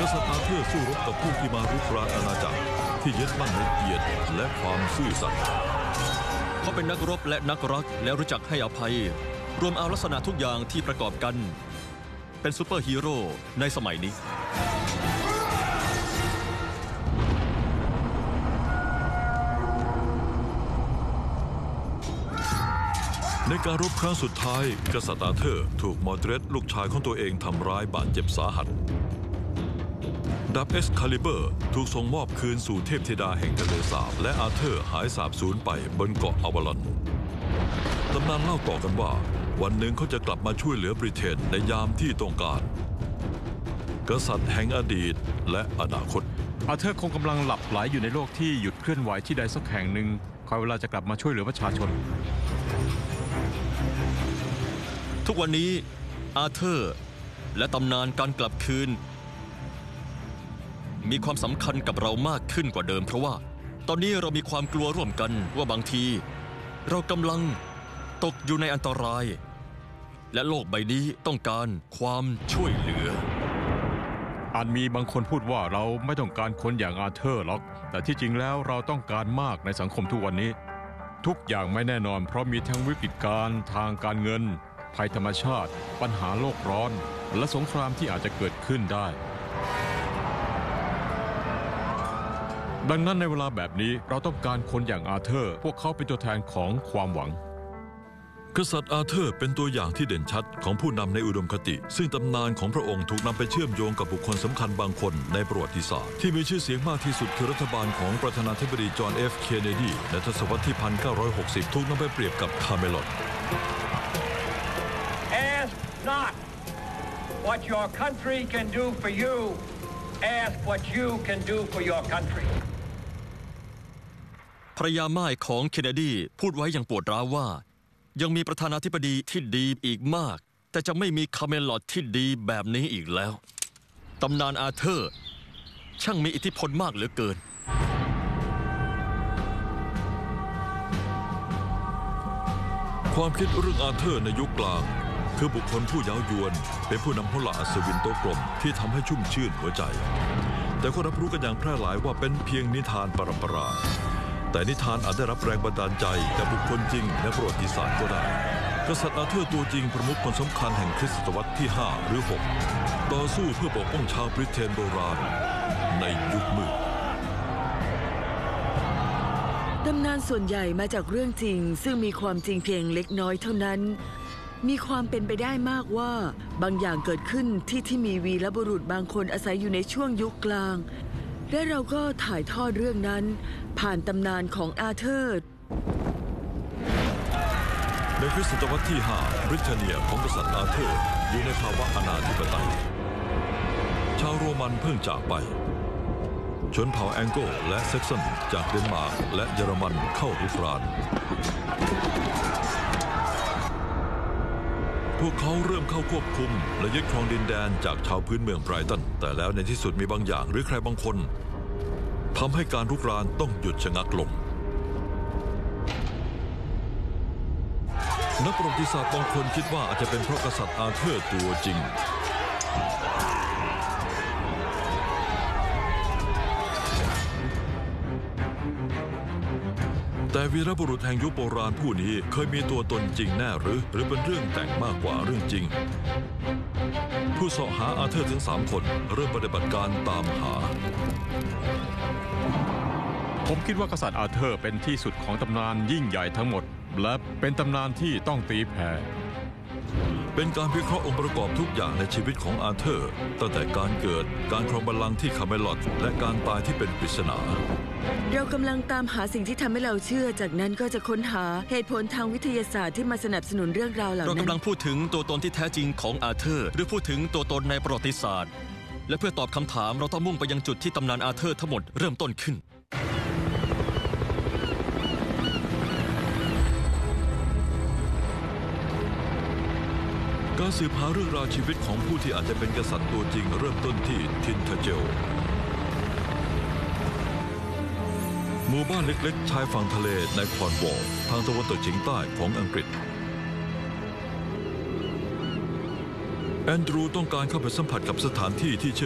ษัตริย์อาเธอร์สู้รบกับผู้ที่มารุกรานอาณาจักรที่ยึดมั่นในเกียรติและความซื่อสัตย์เขาเป็นนักรบและนักรักและรู้จักให้อภัยรวมเอาลักษณะทุกอย่างที่ประกอบกันเป็นซูเปอร์ฮีโร่ในสมัยนี้ในการรบครั้งสุดท้ายกษัตริย์อาเธอร์ถูกมอร์เดรตลูกชายของตัวเองทำร้ายบาดเจ็บสาหัสดาบเอ็กซ์คาลิเบอร์ถูกส่งมอบคืนสู่เทพธิดาแห่งทะเลสาบและอาเธอร์หายสาบสูญไปบนเกาะอวาลอนตำนานเล่าต่อกันว่าวันหนึ่งเขาจะกลับมาช่วยเหลือบริเตนในยามที่ต้องการกษัตริย์แห่งอดีตและอนาคตอาเธอร์คงกำลังหลับไหลอยู่ในโลกที่หยุดเคลื่อนไหวที่ใดสักแห่งหนึ่งคอยเวลาจะกลับมาช่วยเหลือประชาชนทุกวันนี้อาเธอร์และตำนานการกลับคืนมีความสำคัญกับเรามากขึ้นกว่าเดิมเพราะว่าตอนนี้เรามีความกลัวร่วมกันว่าบางทีเรากำลังตกอยู่ในอันตรายและโลกใบนี้ต้องการความช่วยเหลืออาจมีบางคนพูดว่าเราไม่ต้องการคนอย่างอาเธอร์หรอกแต่ที่จริงแล้วเราต้องการมากในสังคมทุกวันนี้ทุกอย่างไม่แน่นอนเพราะมีทั้งวิกฤตการณ์ทางการเงินภัยธรรมชาติปัญหาโลกร้อนและสงครามที่อาจจะเกิดขึ้นได้ดังนั้นในเวลาแบบนี้เราต้องการคนอย่างอาเธอร์พวกเขาเป็นตัวแทนของความหวังกษัตริย์อาเธอร์เป็นตัวอย่างที่เด่นชัดของผู้นำในอุดมคติซึ่งตำนานของพระองค์ถูกนำไปเชื่อมโยงกับบุคคลสำคัญบางคนในประวัติศาสตร์ที่มีชื่อเสียงมากที่สุดคือรัฐบาลของประธานาธิบดีจอห์น F. เคนเนดีในทศวรรษที่ 1960 ถูกนำไปเปรียบกับคาเมลอด Ask not what your country can do for you ask what you can do for your country ภรรยาม่ายของเคนเนดีพูดไว้อย่างปวดร้าวว่ายังมีประธานาธิบดีที่ดีอีกมากแต่จะไม่มีคาเมลอดที่ดีแบบนี้อีกแล้วตำนานอาเธอร์ช่างมีอิทธิพลมากเหลือเกินความคิดเรื่องอาเธอร์ในยุคกลางคือบุคคลผู้เย้ายวนเป็นผู้นำพลอัศวินโตกลมที่ทำให้ชุ่มชื่นหัวใจแต่ก็รับรู้กันอย่างแพร่หลายว่าเป็นเพียงนิทานปรำปราแต่นิทานอาจได้รับแรงบันดาลใจจากบุคคลจริงในประวัติศาสตร์ก็ได้กษัตริย์อาเธอร์ตัวจริงประมุขคนสำคัญแห่งคริสตศตวรรษที่ 5 หรือ 6 ต่อสู้เพื่อปกป้องชาวบริเตนโบราณในยุคมืดตำนานส่วนใหญ่มาจากเรื่องจริงซึ่งมีความจริงเพียงเล็กน้อยเท่านั้นมีความเป็นไปได้มากว่าบางอย่างเกิดขึ้นที่มีวีรบุรุษบางคนอาศัยอยู่ในช่วงยุคกลางและเราก็ถ่ายทอดเรื่องนั้นผ่านตำนานของอาเธอร์ในคริสตศตวรรษที่ 5 บริเตเนียของกษัตริย์อาเธอร์อยู่ในภาวะอนาธิปไตยชาวโรมันเพิ่งจากไปชนเผ่าแองโกลและเซ็กซันจากเดนมาร์กและเยอรมันเข้ารุกรานพวกเขาเริ่มเข้าควบคุมและยึดครองดินแดนจากชาวพื้นเมืองไบรตันแต่แล้วในที่สุดมีบางอย่างหรือใครบางคนทำให้การรุกรานต้องหยุดชะงักลงนักประวัติศาสตร์บางคนคิดว่าอาจจะเป็นเพราะกษัตริย์อาเธอร์ตัวจริงแต่วีรบุรุษแห่งยุคโบราณผู้นี้เคยมีตัวตนจริงแน่หรือเป็นเรื่องแต่งมากกว่าเรื่องจริงผู้เสาะหาอาเธอร์ถึง3 คนเริ่มปฏิบัติการตามหาผมคิดว่ากษัตริย์อาเธอร์เป็นที่สุดของตำนานยิ่งใหญ่ทั้งหมดและเป็นตำนานที่ต้องตีแผ่เป็นการวิเคราะห์องค์ประกอบทุกอย่างในชีวิตของอาเธอร์ตั้งแต่การเกิดการครองบัลลังก์ที่คาเมลอดและการตายที่เป็นปริศนาเรากำลังตามหาสิ่งที่ทำให้เราเชื่อจากนั้นก็จะค้นหาเหตุผลทางวิทยาศาสตร์ที่มาสนับสนุนเรื่องราวเหล่านั้นเรากำลังพูดถึงตัวตนที่แท้จริงของอาเธอร์หรือพูดถึงตัวตนในประวัติศาสตร์และเพื่อตอบคำถามเราต้องมุ่งไปยังจุดที่ตำนานอาเธอร์ทั้งหมดเริ่มต้นขึ้นการสืบหาเรื่องราวชีวิตของผู้ที่อาจจะเป็นกษัตริย์ตัวจริงเริ่มต้นที่ทินทาเจลหมู่บ้านเล็กๆชายฝั่งทะเลในคอร์นวอลล์ทางตะวันตกเฉียงใต้ของอังกฤษแอนดรูต้องการเข้าไปสัมผัสกับสถานที่ที่